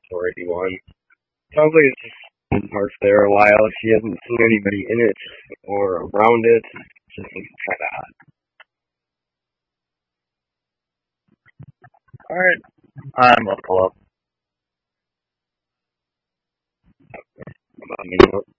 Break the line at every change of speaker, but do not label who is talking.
already won. Probably it's just been parked there a while. She hasn't seen anybody in it or around it. Just looks kind of hot.
All right, I'm gonna pull up.
I mean,